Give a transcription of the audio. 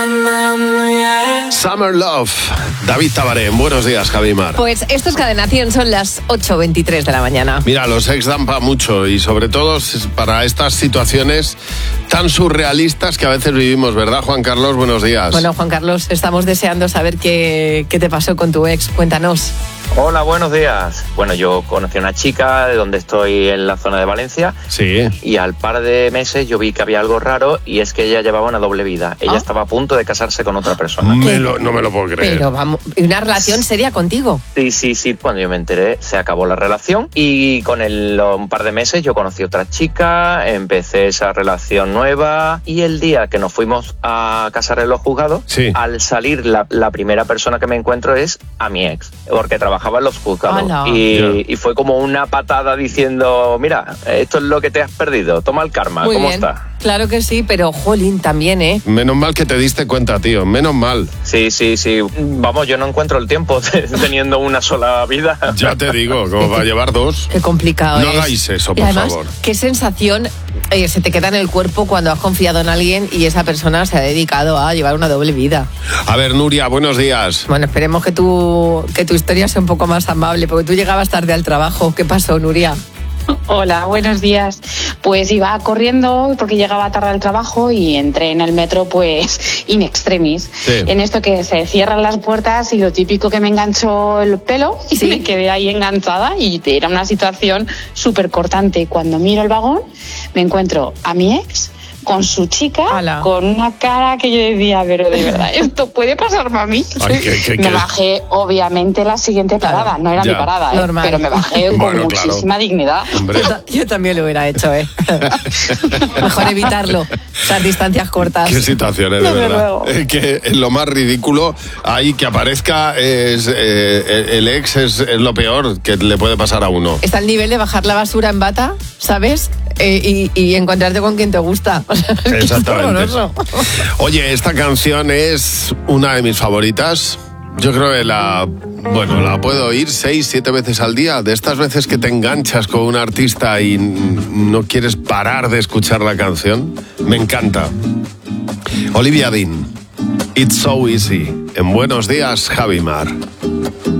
Summer Love, David Tabaré. Buenos días, Javimar. Pues esto es Cadena 100, son las 8:23 de la mañana. Mira, los ex dan para mucho y sobre todo para estas situaciones tan surrealistas que a veces vivimos, ¿verdad, Juan Carlos? Buenos días. Bueno, Juan Carlos, estamos deseando saber qué te pasó con tu ex. Cuéntanos. Hola, buenos días. Bueno, yo conocí a una chica de donde estoy en la zona de Valencia. Sí. Y al par de meses yo vi que había algo raro y es que ella llevaba una doble vida. Ella estaba a punto de casarse con otra persona. No me lo puedo creer. Pero vamos, ¿una relación seria contigo? Sí. Cuando yo me enteré, se acabó la relación y con un par de meses yo conocí a otra chica, empecé esa relación nueva y el día que nos fuimos a casar en los juzgados, sí, al salir la primera persona que me encuentro es a mi ex, porque trabajaba en los juzgados. Y fue como una patada diciendo, mira, esto es lo que te has perdido, toma el karma. Muy ¿Cómo bien. está? Claro que sí, pero jolín también, ¿eh? Menos mal que te diste cuenta, tío, menos mal. Sí. Vamos, yo no encuentro el tiempo teniendo una sola vida. Ya te digo, ¿cómo va a llevar dos? Qué complicado No es. hagáis eso, Y por además, favor. qué sensación se te queda en el cuerpo cuando has confiado en alguien y esa persona se ha dedicado a llevar una doble vida. A ver, Nuria, buenos días. Bueno, esperemos que tu historia sea un poco más amable, porque tú llegabas tarde al trabajo. ¿Qué pasó, Nuria? Hola, buenos días. Pues iba corriendo porque llegaba tarde al trabajo y entré en el metro pues in extremis. Sí. En esto que se cierran las puertas y lo típico que me enganchó el pelo y Sí. me quedé ahí enganchada y era una situación súper cortante. Cuando miro el vagón me encuentro a mi ex con su chica, ¡Hala! con una cara que yo decía, pero de verdad, ¿esto puede pasarme a mí? Ay, ¿qué? Me bajé obviamente la siguiente parada, no era Ya. mi parada, Normal. pero me bajé con Bueno, claro. muchísima dignidad. Hombre, Yo también lo hubiera hecho, ¿eh? Mejor evitarlo, esas distancias cortas. qué situaciones, de Desde verdad. luego. Que lo más ridículo ahí que aparezca es el ex es lo peor que le puede pasar a uno. Está al nivel de bajar la basura en bata, ¿sabes? Y encontrarte con quien te gusta. O sea, es que es Exactamente. horroroso. Oye, esta canción es una de mis favoritas. Yo creo que la puedo oír 6, 7 veces al día. De estas veces que te enganchas con un artista y no quieres parar de escuchar la canción. Me encanta. Olivia Dean, It's So Easy. En Buenos Días, Javimar.